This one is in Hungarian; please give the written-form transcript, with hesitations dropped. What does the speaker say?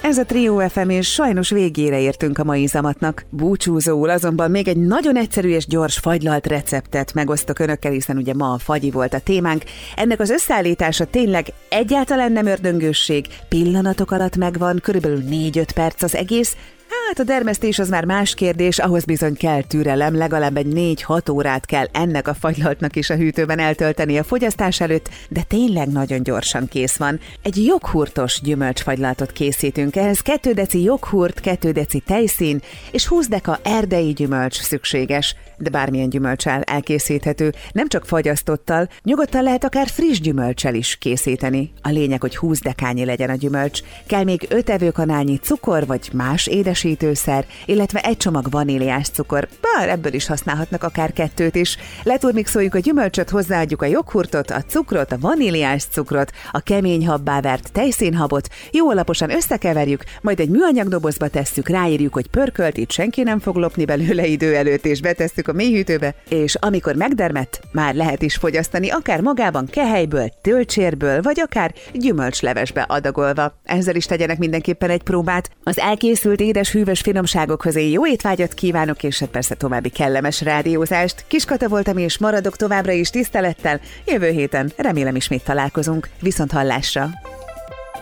Ez a Trio FM, és sajnos végére értünk a mai zamatnak. Búcsúzóul azonban még egy nagyon egyszerű és gyors fagylalt receptet megosztok önökkel, hiszen ugye ma a fagyi volt a témánk. Ennek az összeállítása tényleg egyáltalán nem ördöngősség, pillanatok alatt megvan, körülbelül 4-5 perc az egész. Hát a dermesztés az már más kérdés, ahhoz bizony kell türelem, legalább egy 4-6 órát kell ennek a fagylaltnak is a hűtőben eltölteni a fogyasztás előtt, de tényleg nagyon gyorsan kész van. Egy joghurtos gyümölcsfagylaltot készítünk, ehhez 2 deci joghurt, 2 deci tejszín és 20 deka erdei gyümölcs szükséges, de bármilyen gyümölccsel elkészíthető, nem csak fagyasztottal, nyugodtan lehet akár friss gyümölccsel is készíteni. A lényeg, hogy 20 dekányi legyen a gyümölcs. Kell még 5 evőkanálnyi cukor vagy más édesítőszer, illetve egy csomag vaníliás cukor, bár ebből is használhatnak akár 2 is. Letúrmixoljuk a gyümölcsöt, hozzáadjuk a joghurtot, a cukrot, a vaníliás cukrot, a kemény habbá vert tejszínhabot, jó alaposan összekeverjük, majd egy műanyag dobozba tesszük, ráírjuk, hogy pörkölt, itt senki nem fog lopni belőle idő előtt, és betesszük a mélyhűtőbe, és amikor megdermedt, már lehet is fogyasztani, akár magában kehelyből, tölcsérből, vagy akár gyümölcslevesbe adagolva. Ezzel is tegyenek mindenképpen egy próbát. Az elkészült édes hűvös finomságokhoz én jó étvágyat kívánok, és hát persze további kellemes rádiózást. Kis Kata voltam, és maradok továbbra is tisztelettel. Jövő héten remélem ismét találkozunk. Viszonthallásra!